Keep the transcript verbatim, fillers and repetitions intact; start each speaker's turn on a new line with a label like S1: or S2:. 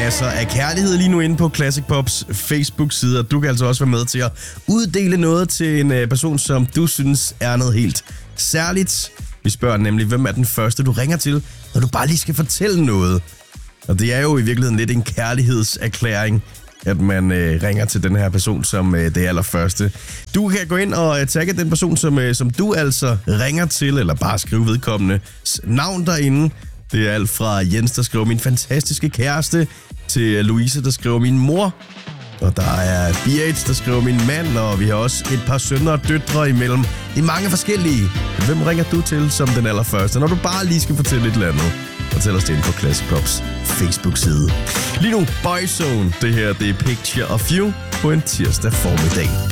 S1: masser af kærlighed lige nu inde på Classic Pops Facebook-side, og du kan altså også være med til at uddele noget til en person, som du synes er noget helt særligt. Vi spørger nemlig, hvem er den første, du ringer til, når du bare lige skal fortælle noget. Og det er jo i virkeligheden lidt en kærlighedserklæring, at man øh, ringer til den her person som øh, det allerførste. Du kan gå ind og øh, tagge den person, som, øh, som du altså ringer til, eller bare skrive vedkommende navn derinde. Det er alt fra Jens, der skriver min fantastiske kæreste, til Louise, der skriver min mor. Og der er B H, der skriver min mand, og vi har også et par sønner og døtre imellem. Det er mange forskellige. Hvem ringer du til som den allerførste, når du bare lige skal fortælle et eller andet? Fortæl os det inde på Classic Pops Facebook-side. Lige nu, Boyzone. Det her, det er Picture of You på en tirsdag formiddag.